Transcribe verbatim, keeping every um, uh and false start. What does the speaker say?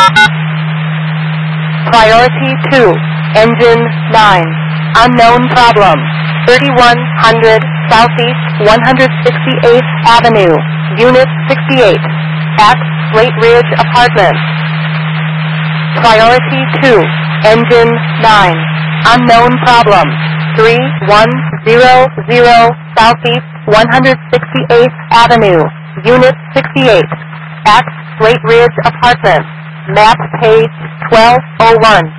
Priority two, engine nine, unknown problem, thirty-one hundred Southeast one hundred sixty-eighth Avenue, Unit sixty-eight, at Slate Ridge Apartments. Priority two, engine nine, unknown problem, three one zero zero Southeast one hundred sixty-eighth Avenue, Unit sixty-eight, at Slate Ridge Apartments. Map page twelve oh one.